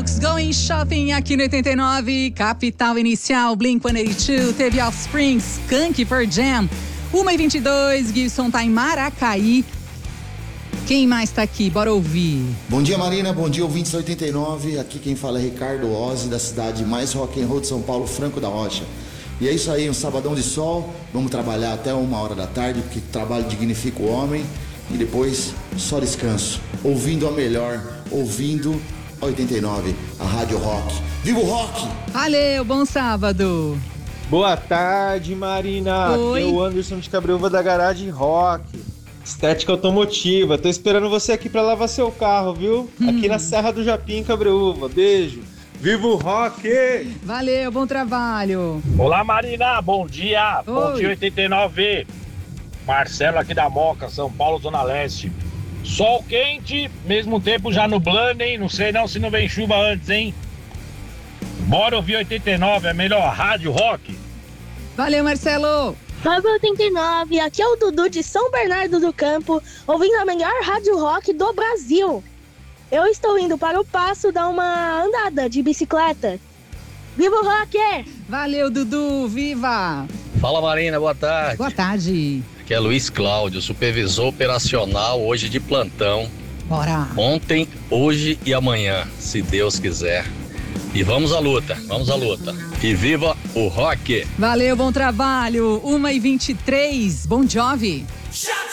Strokes, Going Shopping aqui no 89, Capital Inicial, Blink-182, teve Offspring, Skunk Pearl Jam, 1h22, Gibson tá em Maracaí. Quem mais tá aqui? Bora ouvir. Bom dia, Marina, bom dia, ouvintes 89, aqui quem fala é Ricardo Ozzi, da cidade mais rock and roll de São Paulo, Franco da Rocha. E é isso aí, um sabadão de sol, vamos trabalhar até 1h da tarde, porque trabalho dignifica o homem, e depois só descanso, ouvindo a melhor, ouvindo 89, a Rádio Rock. Viva o rock! Valeu, bom sábado. Boa tarde, Marina. Oi. Aqui é o Anderson de Cabreúva da Garagem Rock. Estética automotiva. Tô esperando você aqui pra lavar seu carro, viu? Aqui na Serra do Japim, em Cabreúva. Beijo. Viva o rock! Valeu, bom trabalho. Olá, Marina, bom dia. Oi. Bom dia 89. Marcelo aqui da Moca, São Paulo, Zona Leste. Sol quente, mesmo tempo já nublando, hein? Não sei não se não vem chuva antes, hein? Bora ouvir 89, a melhor rádio rock. Valeu, Marcelo. Salve 89, aqui é o Dudu de São Bernardo do Campo, ouvindo a melhor rádio rock do Brasil. Eu estou indo para o Passo dar uma andada de bicicleta. Viva o rock! Valeu, Dudu, viva. Fala, Marina, boa tarde. Boa tarde. Aqui é Luiz Cláudio, supervisor operacional, hoje de plantão. Bora. Ontem, hoje e amanhã, se Deus quiser. E vamos à luta, vamos à luta. E viva o rock! Valeu, bom trabalho. 1h23, Bon Jovi. Shut